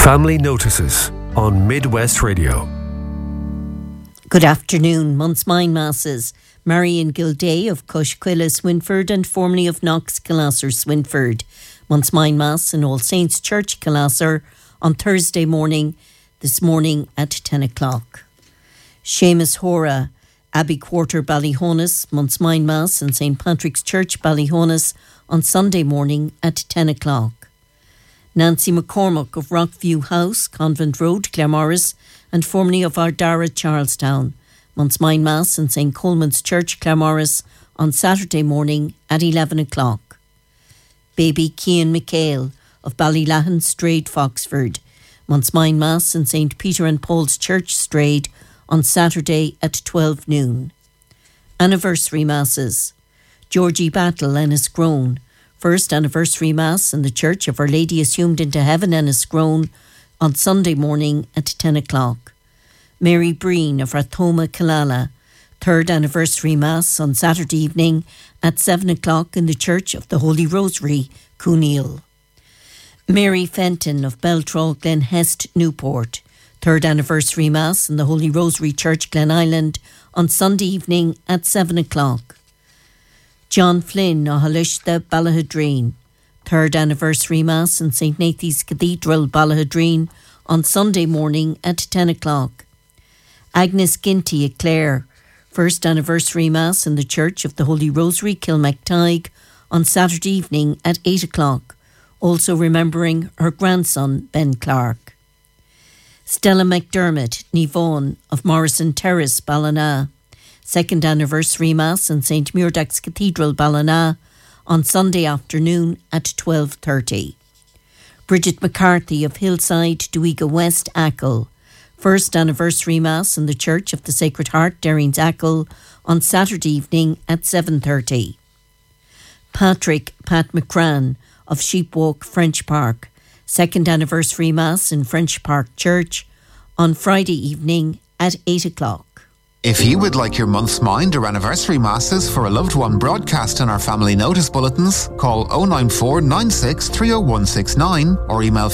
Family Notices on Midwest Radio. Good afternoon. Month's Mine Masses. Marion Gilday of Cushquilla, Swinford, and formerly of Knox, Killasser, Swinford. Month's Mine Mass in All Saints Church, Killasser, on Thursday morning, this morning at 10 o'clock. Seamus Hora, Abbey Quarter, Ballyhonus, Month's Mine Mass in St. Patrick's Church, Ballyhonus, on Sunday morning at 10 o'clock. Nancy McCormack of Rockview House, Convent Road, Claremorris, and formerly of Ardara, Charlestown. Month's Mine Mass in St. Coleman's Church, Claremorris, on Saturday morning at 11 o'clock. Baby Cian McHale of Ballylahan, Strade, Foxford. Month's Mine Mass in St. Peter and Paul's Church, Strade, on Saturday at 12 noon. Anniversary Masses. Georgie Battle, Enniscrone. First anniversary Mass in the Church of Our Lady Assumed into Heaven, Enniscrone, on Sunday morning at 10 o'clock. Mary Breen of Rathoma, Killala. Third anniversary Mass on Saturday evening at 7 o'clock in the Church of the Holy Rosary, Cooneal. Mary Fenton of Beltraw, Glenhest, Newport. Third anniversary Mass in the Holy Rosary Church, Glen Island, on Sunday evening at 7 o'clock. John Flynn of Halishta, Ballahadreen. Third anniversary Mass in St. Nathan's Cathedral, Ballahadreen, on Sunday morning at 10 o'clock. Agnes Ginty of Clare. First anniversary Mass in the Church of the Holy Rosary, Kilmactyghe, on Saturday evening at 8 o'clock, also remembering her grandson, Ben Clark. Stella McDermott, Nivon of Morrison Terrace, Ballina. Second anniversary Mass in St. Muirdach's Cathedral, Ballina, on Sunday afternoon at 12:30. Bridget McCarthy of Hillside, Duiga West, Achill. First anniversary Mass in the Church of the Sacred Heart, Derrings, Achill, on Saturday evening at 7:30. Pat McCran of Sheepwalk, French Park. Second anniversary Mass in French Park Church, on Friday evening at 8 o'clock. If you would like your month's mind or anniversary masses for a loved one broadcast in our family notice bulletins, call 094 96 30169 or email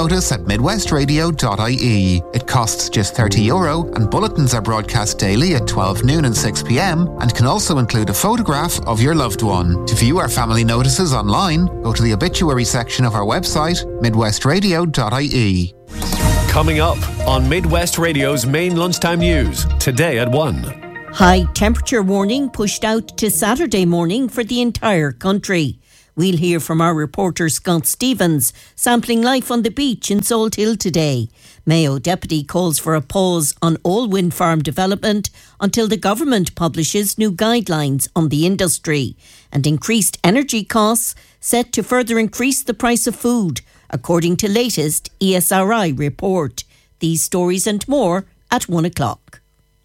familynotice@midwestradio.ie. It costs just €30 and bulletins are broadcast daily at 12 noon and 6 p.m. and can also include a photograph of your loved one. To view our family notices online, go to the obituary section of our website, midwestradio.ie. Coming up on Midwest Radio's main lunchtime news, today at 1. High temperature warning pushed out to Saturday morning for the entire country. We'll hear from our reporter Scott Stevens, sampling life on the beach in Salt Hill today. Mayo Deputy calls for a pause on all wind farm development until the government publishes new guidelines on the industry. And increased energy costs set to further increase the price of food, according to latest ESRI report. These stories and more at 1 o'clock.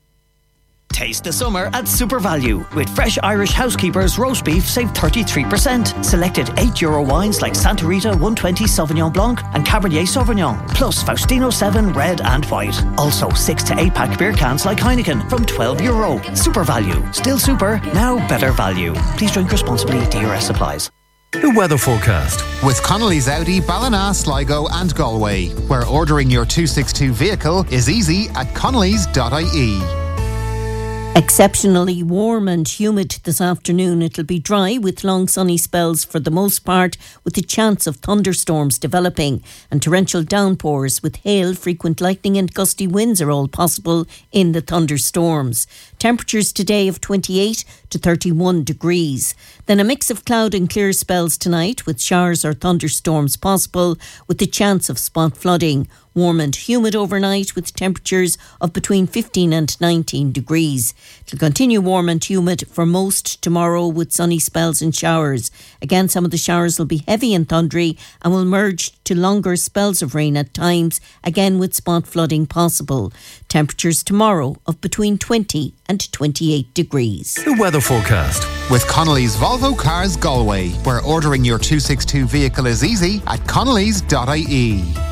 Taste the summer at Super Value. With fresh Irish Housekeepers roast beef, save 33%. Selected €8 wines like Santa Rita 120 Sauvignon Blanc and Cabernet Sauvignon. Plus Faustino 7 red and white. Also 6 to 8 pack beer cans like Heineken from €12. Super Value. Still super, now better value. Please drink responsibly. DRS applies. The weather forecast. With Connolly's Audi, Ballina, Sligo and Galway, where ordering your 262 vehicle is easy at connellys.ie. Exceptionally warm and humid this afternoon. It'll be dry with long sunny spells for the most part, with the chance of thunderstorms developing and torrential downpours with hail, frequent lightning and gusty winds are all possible in the thunderstorms. Temperatures today of 28 to 31 degrees. Then a mix of cloud and clear spells tonight with showers or thunderstorms possible with the chance of spot flooding. Warm and humid overnight with temperatures of between 15 and 19 degrees. It'll continue warm and humid for most tomorrow with sunny spells and showers. Again, some of the showers will be heavy and thundery and will merge to longer spells of rain at times, again with spot flooding possible. Temperatures tomorrow of between 20 and 28 degrees. The weather forecast. With Connolly's Volvo Cars Galway, where ordering your 262 vehicle is easy at connellys.ie.